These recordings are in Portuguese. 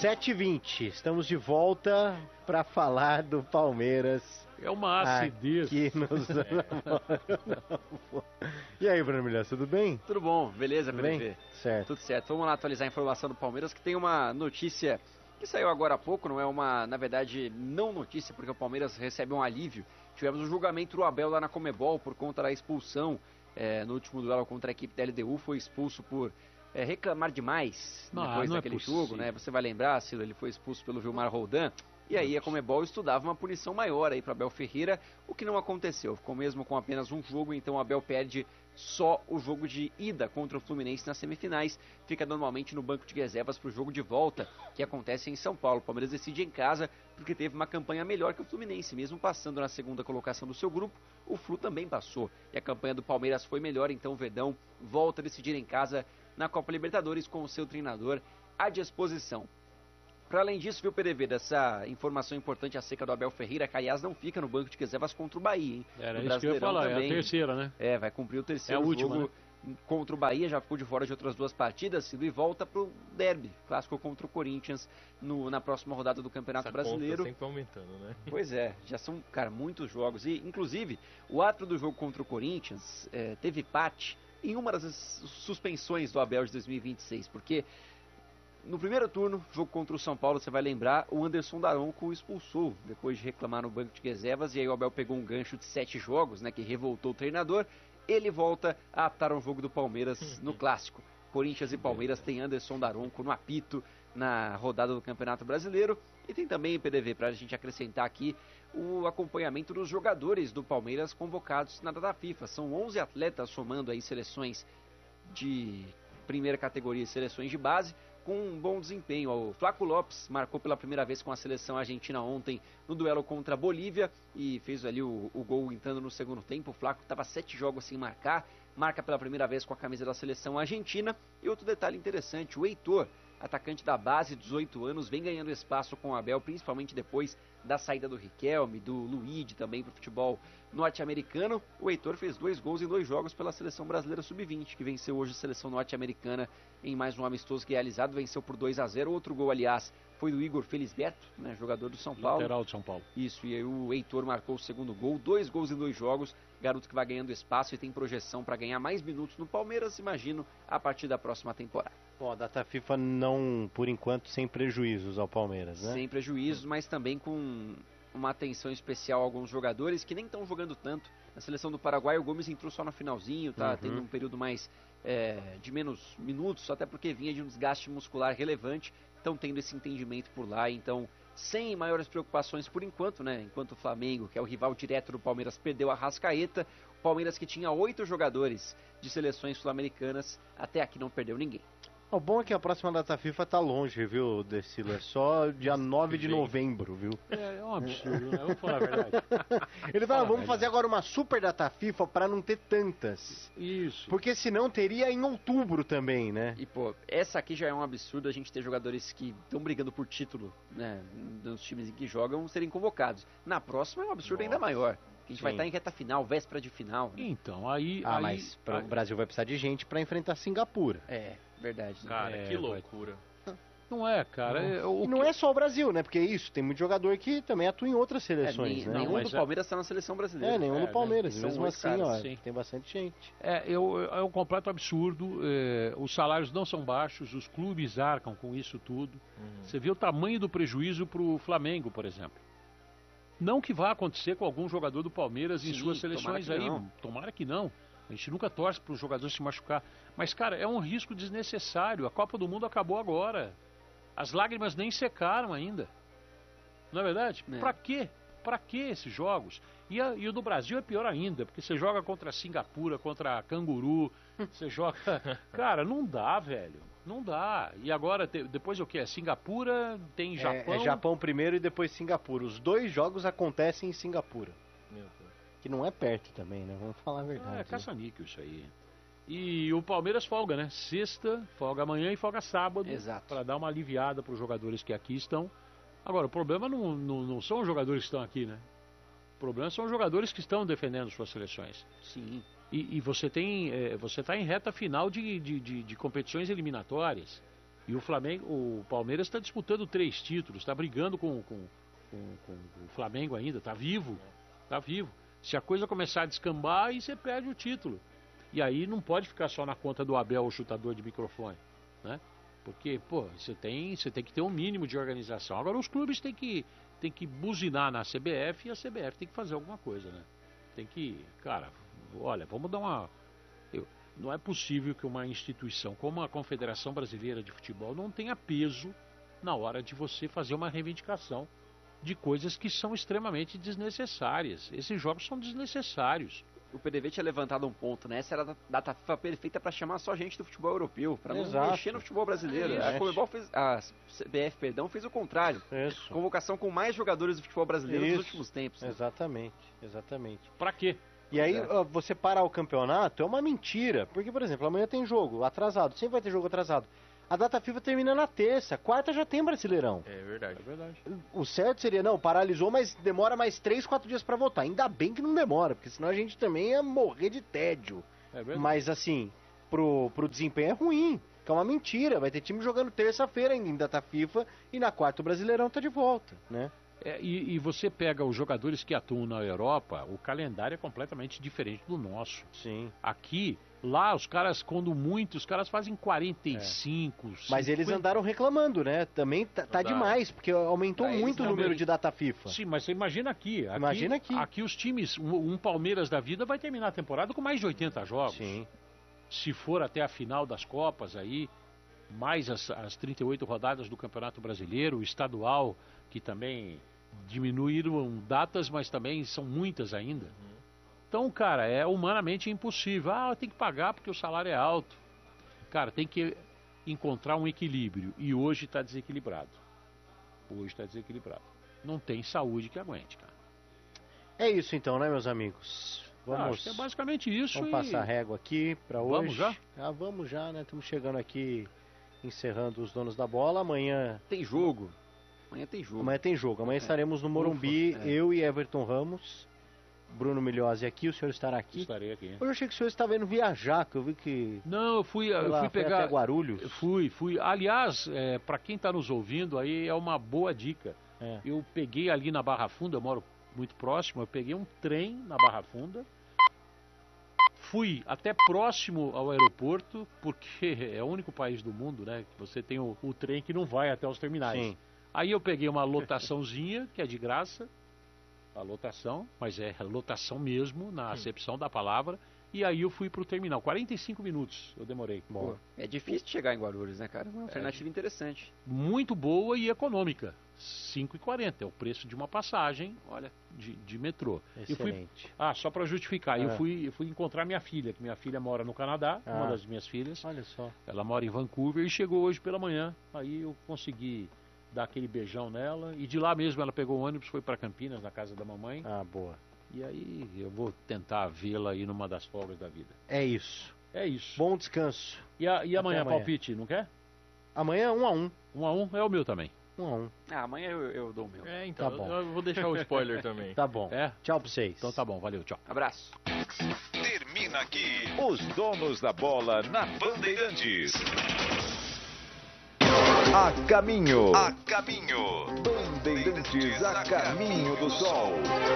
7h20, estamos de volta para falar do Palmeiras. É uma acidez. Aqui nos... E aí, Bruno Milhão, tudo bem? Tudo bom, beleza, tudo PDV? bem? Certo. Tudo certo. Vamos lá atualizar a informação do Palmeiras, que tem uma notícia que saiu agora há pouco, não é uma, na verdade, não notícia, porque o Palmeiras recebe um alívio. Tivemos um julgamento do Abel lá na Conmebol por conta da expulsão no último duelo contra a equipe da LDU, foi expulso por reclamar demais depois daquele jogo, né? Você vai lembrar, Ciro, ele foi expulso pelo Vilmar Roldan. E aí a Conmebol estudava uma punição maior aí para Abel Ferreira, o que não aconteceu. Ficou mesmo com apenas um jogo, então o Abel perde só o jogo de ida contra o Fluminense nas semifinais. Fica normalmente no banco de reservas para o jogo de volta, que acontece em São Paulo. O Palmeiras decide em casa porque teve uma campanha melhor que o Fluminense. Mesmo passando na segunda colocação do seu grupo, o Flu também passou. E a campanha do Palmeiras foi melhor, então o Verdão volta a decidir em casa na Copa Libertadores com o seu treinador à disposição. Para além disso, viu, PDV, dessa informação importante acerca do Abel Ferreira, que aliás não fica no banco de reservas contra o Bahia, hein? Era isso que eu ia falar, também, é a terceira, né? Vai cumprir o terceiro a última, jogo, né? Contra o Bahia, já ficou de fora de outras duas partidas e volta pro derby, clássico contra o Corinthians na próxima rodada do Campeonato Brasileiro. Conta sempre aumentando, né? Pois é, já são, cara, muitos jogos. E, inclusive, o ato do jogo contra o Corinthians teve empate em uma das suspensões do Abel de 2026, porque no primeiro turno, jogo contra o São Paulo, você vai lembrar, o Anderson Daronco o expulsou depois de reclamar no banco de reservas, e aí o Abel pegou um gancho de 7 jogos, né, que revoltou o treinador. Ele volta a atar um jogo do Palmeiras no clássico. Corinthians e Palmeiras tem Anderson Daronco no apito na rodada do Campeonato Brasileiro. E tem também, PDV, para a gente acrescentar aqui, o acompanhamento dos jogadores do Palmeiras convocados na data FIFA. São 11 atletas somando aí seleções de primeira categoria e seleções de base, com um bom desempenho. O Flaco Lopes marcou pela primeira vez com a seleção argentina ontem no duelo contra a Bolívia e fez ali o gol entrando no segundo tempo. O Flaco estava 7 jogos sem marcar, marca pela primeira vez com a camisa da seleção argentina. E outro detalhe interessante, o Heitor, atacante da base, 18 anos, vem ganhando espaço com o Abel, principalmente depois da saída do Riquelme, do Luigi também para o futebol norte-americano. O Heitor fez 2 gols em 2 jogos pela seleção brasileira sub-20, que venceu hoje a seleção norte-americana em mais um amistoso realizado, venceu por 2-0. Outro gol, aliás, foi do Igor Felisberto, né, jogador do São Paulo. Lateral de São Paulo. Isso, e aí o Heitor marcou o segundo gol, 2 gols em 2 jogos, garoto que vai ganhando espaço e tem projeção para ganhar mais minutos no Palmeiras, imagino, a partir da próxima temporada. Bom, a data FIFA não, por enquanto, sem prejuízos ao Palmeiras, né? Sem prejuízos, mas também com uma atenção especial a alguns jogadores que nem estão jogando tanto. Na seleção do Paraguai, o Gomes entrou só no finalzinho, tá tendo um período mais de menos minutos, até porque vinha de um desgaste muscular relevante, estão tendo esse entendimento por lá, então sem maiores preocupações por enquanto, né? Enquanto o Flamengo, que é o rival direto do Palmeiras, perdeu a Arrascaeta, o Palmeiras, que tinha 8 jogadores de seleções sul-americanas, até aqui não perdeu ninguém. O bom é que a próxima data FIFA tá longe, viu, Decilo? É só dia 9 de novembro, viu? É um absurdo, né? Vamos falar a verdade. Ele fala, vamos fazer agora uma super data FIFA pra não ter tantas. Isso. Porque senão teria em outubro também, né? E, pô, essa aqui já é um absurdo, a gente ter jogadores que estão brigando por título, né, nos times em que jogam, serem convocados. Na próxima é um absurdo ainda maior. A gente vai estar em reta final, véspera de final. Né? Então, aí... mas o Brasil vai precisar de gente pra enfrentar Singapura. Verdade. Né? Cara, que loucura. Não é, cara. E não é só o Brasil, né? Porque é isso, tem muito jogador que também atua em outras seleções, né? Nenhum do Palmeiras está na seleção brasileira. Nenhum do Palmeiras. Né? Mesmo assim, caras, tem bastante gente. É um completo absurdo. Os salários não são baixos, os clubes arcam com isso tudo. Você vê o tamanho do prejuízo pro Flamengo, por exemplo. Não que vá acontecer com algum jogador do Palmeiras em suas seleções aí. Tomara que não. A gente nunca torce para o jogador se machucar. Mas, cara, é um risco desnecessário. A Copa do Mundo acabou agora. As lágrimas nem secaram ainda. Não é verdade? Pra quê? Pra que esses jogos? E o do Brasil é pior ainda, porque você joga contra a Singapura, contra a Canguru, você joga... Cara, não dá, velho. Não dá. E agora, depois o que? É Singapura, tem Japão... É Japão primeiro e depois Singapura. Os 2 jogos acontecem em Singapura. Meu Deus. Que não é perto também, né? Vamos falar a verdade. É caça-níquel isso aí. E o Palmeiras folga, né? Sexta, folga amanhã e folga sábado. Exato. Para dar uma aliviada para os jogadores que aqui estão. Agora, o problema não são os jogadores que estão aqui, né? O problema são os jogadores que estão defendendo suas seleções. Sim. E você está em reta final de competições eliminatórias. E o Palmeiras está disputando 3 títulos, está brigando com o Flamengo ainda, está vivo, está vivo. Se a coisa começar a descambar, aí você perde o título. E aí não pode ficar só na conta do Abel, o chutador de microfone, né? Porque, pô, você tem que ter um mínimo de organização. Agora os clubes têm que buzinar na CBF e a CBF tem que fazer alguma coisa, né? Tem que, cara, olha, vamos dar uma... Não é possível que uma instituição como a Confederação Brasileira de Futebol não tenha peso na hora de você fazer uma reivindicação de coisas que são extremamente desnecessárias. Esses jogos são desnecessários. O PDV tinha levantado um ponto, né? Essa era a data FIFA perfeita para chamar só gente do futebol europeu, para não Exato. mexer no futebol brasileiro. É. A CBF, perdão, fez o contrário. Isso. Convocação com mais jogadores do futebol brasileiro nos últimos tempos. Né? Exatamente. Pra quê? E aí, você parar o campeonato é uma mentira. Porque, por exemplo, amanhã tem jogo atrasado. Sempre vai ter jogo atrasado. A data FIFA termina na terça. Quarta já tem Brasileirão. É verdade. O certo seria, não, paralisou, mas demora mais 3, 4 dias pra voltar. Ainda bem que não demora, porque senão a gente também ia morrer de tédio. É verdade. Mas, assim, pro desempenho é ruim. Que é uma mentira. Vai ter time jogando terça-feira ainda em data FIFA e na quarta o Brasileirão tá de volta, né? E você pega os jogadores que atuam na Europa, o calendário é completamente diferente do nosso. Sim. Aqui, lá, os caras, quando muito, os caras fazem 45, Mas 50. eles andaram reclamando, né? Também tá demais, porque aumentou Pra muito o eles número também. de data FIFA. Sim, mas você imagina aqui. Imagina aqui. Aqui os times, um Palmeiras da vida vai terminar a temporada com mais de 80 jogos. Sim. Se for até a final das Copas aí, mais as 38 rodadas do Campeonato Brasileiro, o estadual, que também diminuíram datas, mas também são muitas ainda. Então, cara, é humanamente impossível. Tem que pagar porque o salário é alto. Cara, tem que encontrar um equilíbrio. E hoje está desequilibrado. Não tem saúde que aguente, cara. É isso então, né, meus amigos? Acho que é basicamente isso. Vamos passar a régua aqui pra hoje. Vamos já? Vamos já, né? Estamos chegando aqui, encerrando os donos da bola. Amanhã Tem jogo. Amanhã tem jogo. Amanhã estaremos no Morumbi, Ufa, eu e Everton Ramos. Bruno Milhozzi aqui, o senhor estará aqui. Estarei aqui. Hoje eu achei que o senhor estava indo viajar, que eu vi que... Não, eu fui foi pegar... até Guarulhos. Fui. Aliás, para quem está nos ouvindo, aí é uma boa dica. Eu peguei ali na Barra Funda, eu moro muito próximo, eu peguei um trem na Barra Funda, fui até próximo ao aeroporto, porque é o único país do mundo, né, que você tem o trem que não vai até os terminais. Sim. Aí eu peguei uma lotaçãozinha, que é de graça, a lotação, mas é lotação mesmo, na acepção da palavra, e aí eu fui pro terminal. 45 minutos eu demorei. Pô, é difícil de chegar em Guarulhos, né, cara? Uma alternativa interessante. Muito boa e econômica. 5,40 é o preço de uma passagem, olha, de metrô. Excelente. Só para justificar, eu fui encontrar minha filha, que minha filha mora no Canadá, uma das minhas filhas. Olha só. Ela mora em Vancouver e chegou hoje pela manhã. Aí eu consegui dar aquele beijão nela e de lá mesmo ela pegou o ônibus, foi para Campinas, na casa da mamãe. Boa. E aí eu vou tentar vê-la aí numa das folgas da vida. É isso. Bom descanso. E amanhã, palpite, não quer? Amanhã 1-1. 1-1 é o meu também. 1-1. Amanhã eu dou o meu. Então, Tá bom. eu vou deixar o spoiler também. Tá bom. Tchau pra vocês. Então tá bom, valeu, tchau. Abraço. Termina aqui os donos da bola na Bandeirantes. A caminho. Bandeirantes a caminho do sol.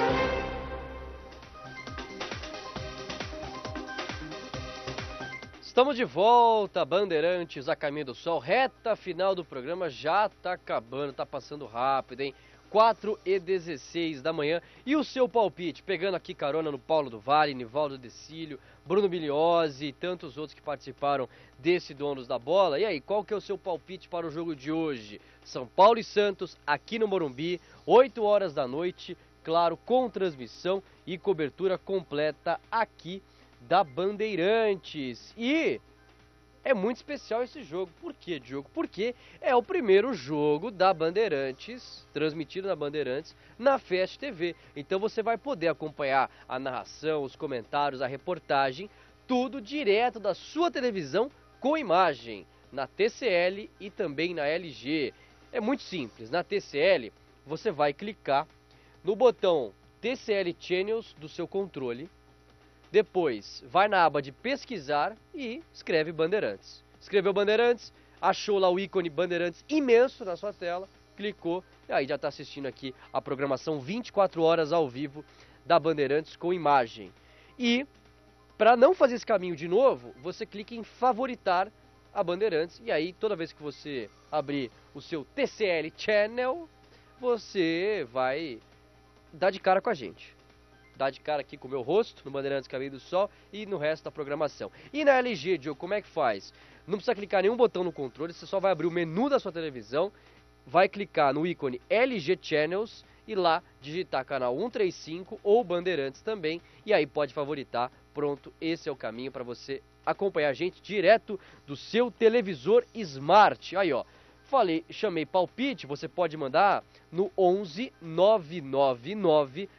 Estamos de volta, Bandeirantes a caminho do sol. Reta final do programa já tá acabando, tá passando rápido, hein? 4h16 da manhã. E o seu palpite? Pegando aqui carona no Paulo do Vale, Nivaldo Decílio, Bruno Milhozzi e tantos outros que participaram desse Donos da Bola. E aí, qual que é o seu palpite para o jogo de hoje? São Paulo e Santos, aqui no Morumbi, 8 horas da noite, claro, com transmissão e cobertura completa aqui da Bandeirantes. E é muito especial esse jogo. Por quê, Diogo? Porque é o primeiro jogo da Bandeirantes, transmitido na Bandeirantes, na Fest TV. Então você vai poder acompanhar a narração, os comentários, a reportagem, tudo direto da sua televisão com imagem, na TCL e também na LG. É muito simples. Na TCL, você vai clicar no botão TCL Channels do seu controle. Depois, vai na aba de pesquisar e escreve Bandeirantes. Escreveu Bandeirantes, achou lá o ícone Bandeirantes imenso na sua tela, clicou e aí já está assistindo aqui a programação 24 horas ao vivo da Bandeirantes com imagem. E para não fazer esse caminho de novo, você clica em favoritar a Bandeirantes e aí toda vez que você abrir o seu TCL Channel, você vai dar de cara com a gente. Dá de cara aqui com o meu rosto, no Bandeirantes Caminho do Sol e no resto da programação. E na LG, Diogo, como é que faz? Não precisa clicar nenhum botão no controle, você só vai abrir o menu da sua televisão, vai clicar no ícone LG Channels e lá digitar canal 135 ou Bandeirantes também, e aí pode favoritar. Pronto, esse é o caminho para você acompanhar a gente direto do seu televisor Smart. Aí, ó, chamei palpite, você pode mandar no 11 999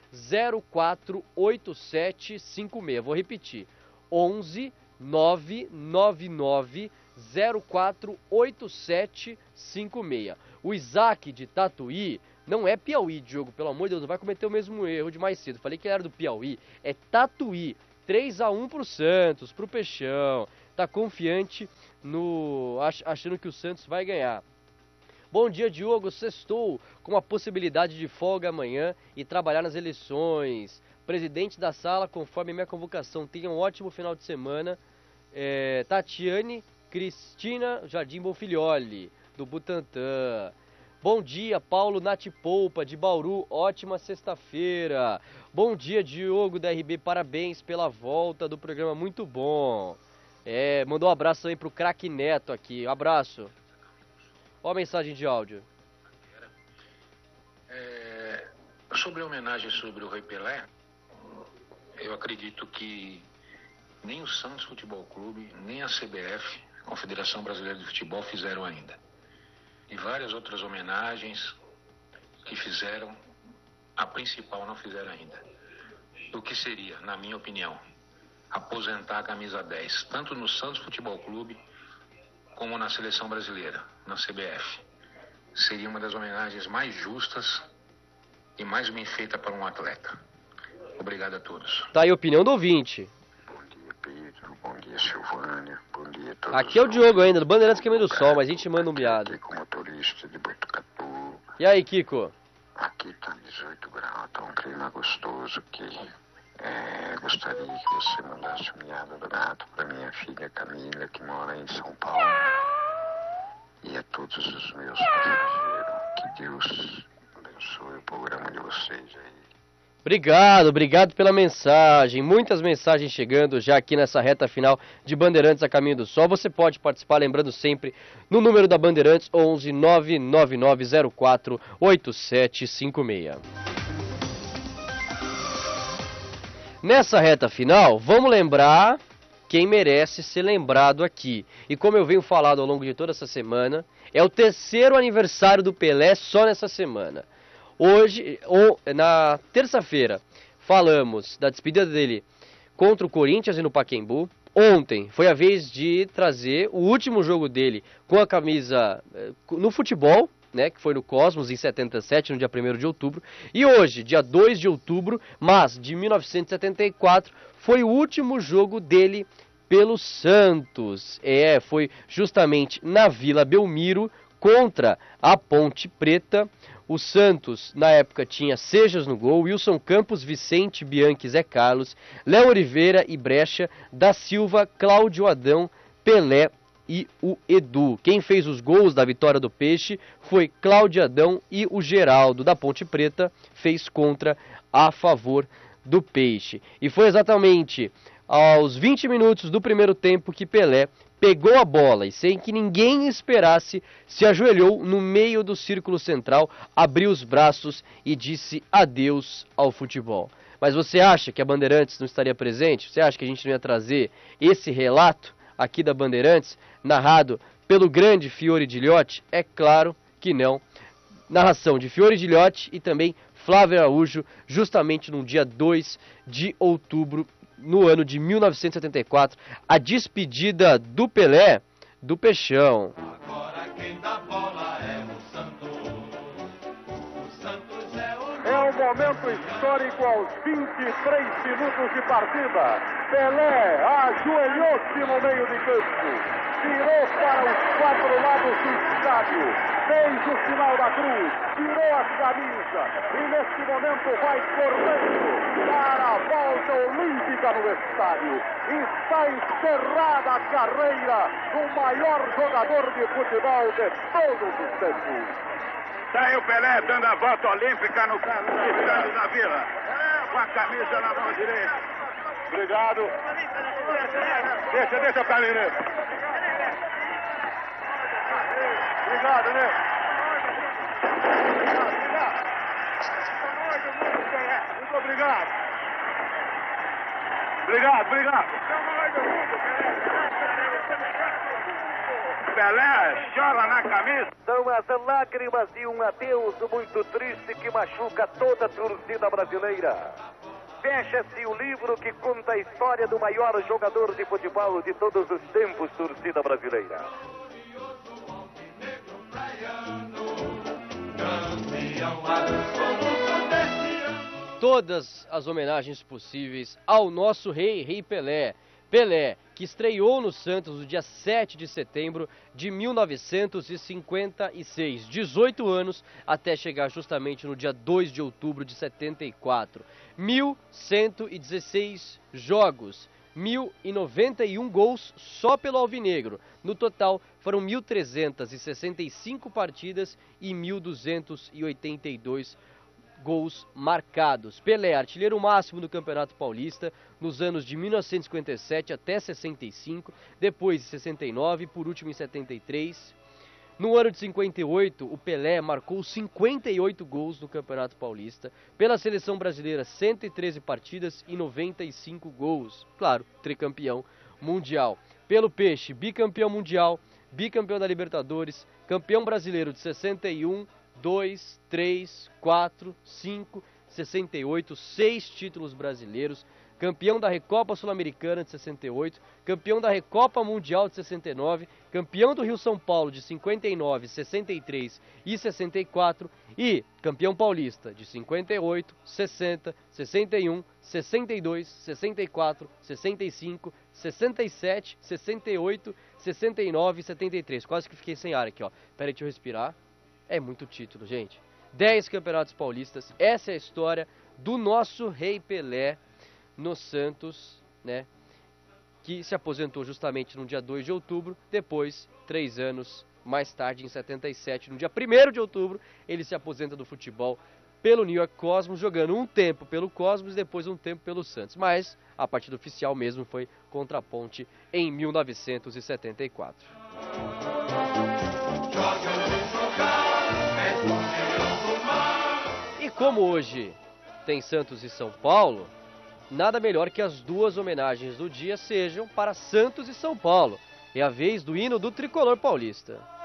048756. Vou repetir, 11 999 048756. O Isaac de Tatuí não é Piauí, Diogo, pelo amor de Deus, não vai cometer o mesmo erro de mais cedo. Falei que ele era do Piauí, é Tatuí. 3-1 pro Santos, pro Peixão. Tá confiante achando que o Santos vai ganhar. Bom dia, Diogo. Sextou com a possibilidade de folga amanhã e trabalhar nas eleições. Presidente da sala, conforme minha convocação. Tenha um ótimo final de semana. Tatiane Cristina Jardim Bonfilholi, do Butantã. Bom dia, Paulo Natipolpa, de Bauru. Ótima sexta-feira. Bom dia, Diogo da RB. Parabéns pela volta do programa. Muito bom. Mandou um abraço também pro craque Neto aqui. Um abraço. Ó a mensagem de áudio. Sobre a homenagem sobre o Rei Pelé, eu acredito que nem o Santos Futebol Clube, nem a CBF, a Confederação Brasileira de Futebol, fizeram ainda. E várias outras homenagens que fizeram, a principal não fizeram ainda. O que seria, na minha opinião, aposentar a camisa 10, tanto no Santos Futebol Clube, como na Seleção Brasileira, na CBF. Seria uma das homenagens mais justas e mais bem feita para um atleta. Obrigado a todos. Tá aí a opinião do ouvinte. Bom dia, Pedro. Bom dia, Silvânia. Bom dia a todos. Aqui é o Diogo ainda, do Bandeirantes Caminho do Sol, mas a gente manda um miado. Aqui com motorista de Botucatu. E aí, Kiko? Aqui tá 18 graus, tá um clima gostoso que... gostaria que você mandasse um miado do gato para minha filha Camila, que mora em São Paulo. E a todos os meus passageiros. Que Deus abençoe o programa de vocês aí. Obrigado pela mensagem. Muitas mensagens chegando já aqui nessa reta final de Bandeirantes a Caminho do Sol. Você pode participar, lembrando sempre, no número da Bandeirantes, 11 999 04 8756. Nessa reta final, vamos lembrar quem merece ser lembrado aqui. E como eu venho falado ao longo de toda essa semana, é o 3º aniversário do Pelé só nessa semana. Hoje, na terça-feira, falamos da despedida dele contra o Corinthians e no Pacaembu. Ontem foi a vez de trazer o último jogo dele com a camisa no futebol, né, que foi no Cosmos em 77, no dia 1º de outubro. E hoje, dia 2 de outubro, mas de 1974, foi o último jogo dele pelo Santos. Foi justamente na Vila Belmiro contra a Ponte Preta. O Santos, na época, tinha Sejas no gol, Wilson Campos, Vicente, Bianchi, Zé Carlos, Léo Oliveira e Brecha, da Silva, Cláudio Adão, Pelé e o Edu. Quem fez os gols da vitória do Peixe foi Cláudio Adão, e o Geraldo, da Ponte Preta, fez contra a favor do Peixe. E foi exatamente aos 20 minutos do primeiro tempo que Pelé pegou a bola e, sem que ninguém esperasse, se ajoelhou no meio do círculo central, abriu os braços e disse adeus ao futebol. Mas você acha que a Bandeirantes não estaria presente? Você acha que a gente não ia trazer esse relato aqui da Bandeirantes, narrado pelo grande Fiore di Liotti? É claro que não. Narração de Fiore di Liotti e também Flávio Araújo, justamente no dia 2 de outubro, no ano de 1974, a despedida do Pelé, do Peixão. Agora quem dá bola é o Santos. O Santos é um momento histórico aos 23 minutos de partida. Pelé ajoelhou-se no meio de campo. virou para os 4 lados do estádio, fez o sinal da cruz, tirou a camisa e neste momento vai correndo para a volta olímpica no estádio. Está encerrada a carreira do maior jogador de futebol de todos os tempos. Está aí o Pelé dando a volta olímpica no estádio da Vila, com a camisa na mão direita. Obrigado. Deixa o Carlinhos. Obrigado, né? Muito obrigado. Obrigado. Pelé chora na camisa. São as lágrimas de um adeus muito triste que machuca toda a torcida brasileira. Fecha-se o livro que conta a história do maior jogador de futebol de todos os tempos, torcida brasileira. Todas as homenagens possíveis ao nosso rei Pelé. Pelé, que estreou no Santos no dia 7 de setembro de 1956, 18 anos, até chegar justamente no dia 2 de outubro de 74. 1.116 jogos, 1.091 gols só pelo Alvinegro. No total, foram 1.365 partidas e 1.282 gols marcados. Pelé, artilheiro máximo do Campeonato Paulista nos anos de 1957 até 65, depois de 69 e por último em 73. No ano de 58, o Pelé marcou 58 gols no Campeonato Paulista. Pela seleção brasileira, 113 partidas e 95 gols. Claro, tricampeão mundial. Pelo Peixe, bicampeão mundial, bicampeão da Libertadores, campeão brasileiro de 61, 2, 3, 4, 5, 68, 6 títulos brasileiros, campeão da Recopa Sul-Americana de 68, campeão da Recopa Mundial de 69, campeão do Rio-São Paulo de 59, 63 e 64 e campeão paulista de 58, 60, 61, 62, 64, 65, 67, 68, 69 e 73. Quase que fiquei sem ar aqui, ó. Pera aí, deixa eu respirar. É muito título, gente. 10 campeonatos paulistas. Essa é a história do nosso rei Pelé no Santos, né? Que se aposentou justamente no dia 2 de outubro. Depois, 3 anos mais tarde, em 77, no dia 1º de outubro, ele se aposenta do futebol pelo New York Cosmos, jogando um tempo pelo Cosmos e depois um tempo pelo Santos. Mas a partida oficial mesmo foi contra a Ponte em 1974. E como hoje tem Santos e São Paulo, nada melhor que as duas homenagens do dia sejam para Santos e São Paulo. É a vez do hino do tricolor paulista.